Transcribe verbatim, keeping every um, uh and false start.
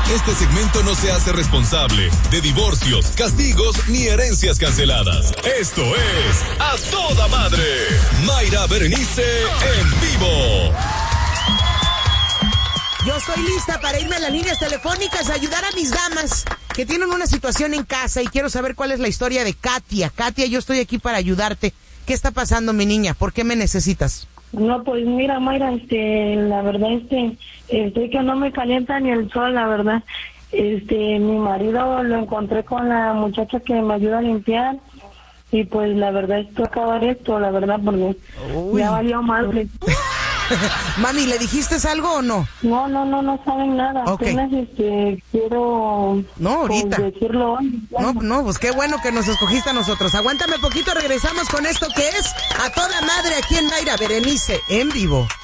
Este segmento no se hace responsable de divorcios, castigos ni herencias canceladas. Esto es A Toda Madre. Mayra Berenice en vivo. Yo estoy lista para irme a las líneas telefónicas a ayudar a mis damas que tienen una situación en casa y quiero saber cuál es la historia de Katia. Katia, yo estoy aquí para ayudarte. ¿Qué está pasando, mi niña? ¿Por qué me necesitas? No, pues mira, Mayra, este, la verdad, este, estoy que no me calienta ni el sol, la verdad. Este, mi marido lo encontré con la muchacha que me ayuda a limpiar y pues la verdad esto acabar esto, la verdad, porque Uy. ya valió madre. Mami, ¿le dijiste algo o no? No, no, no, no saben nada. Okay. Apenas este, quiero no, ahorita. Pues, decirlo hoy. No, no, pues qué bueno que nos escogiste a nosotros. Aguántame poquito, regresamos con esto que es A Toda Madre aquí en Mayra Berenice, en vivo.